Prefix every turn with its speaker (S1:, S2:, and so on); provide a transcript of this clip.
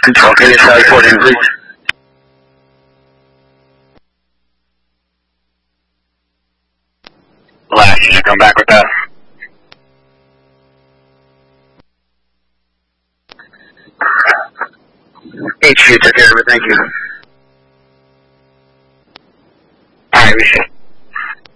S1: Control, can you tell report in, please? Last unit, come back with that. HQ took care of it, thank you. Alright, we should